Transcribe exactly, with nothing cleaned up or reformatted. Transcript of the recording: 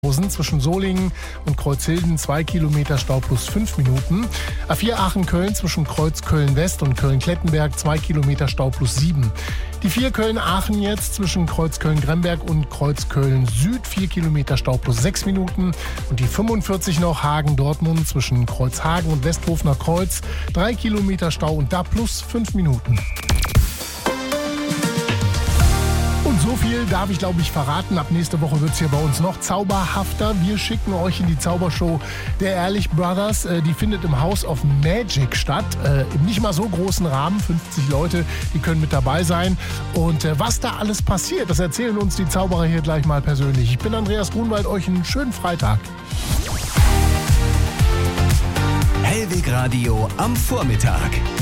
Zwischen Solingen und Kreuzhilden zwei Kilometer Stau plus fünf Minuten. A vier Aachen-Köln zwischen Kreuz Köln-West und Köln-Klettenberg zwei Kilometer Stau plus sieben. Die vier Köln-Aachen jetzt zwischen Kreuz Köln-Gremberg und Kreuz Köln-Süd vier Kilometer Stau plus sechs Minuten. Und die fünfundvierzig noch Hagen-Dortmund zwischen Kreuzhagen und Westhofener Kreuz drei Kilometer Stau und da plus fünf Minuten. Und so viel darf ich, glaube ich, verraten. Ab nächste Woche wird es hier bei uns noch zauberhafter. Wir schicken euch in die Zaubershow der Ehrlich Brothers. Die findet im House of Magic statt. Im nicht mal so großen Rahmen. fünfzig Leute, die können mit dabei sein. Und was da alles passiert, das erzählen uns die Zauberer hier gleich mal persönlich. Ich bin Andreas Grunwald. Euch einen schönen Freitag. Hellweg Radio am Vormittag.